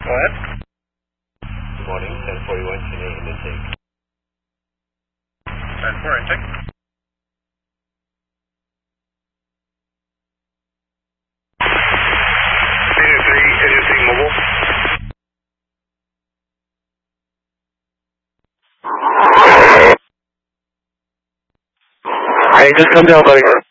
Go ahead. Good morning, 1041 Chennai in intake. 10-4 intake. Agency mobile. Hey, just come down, buddy.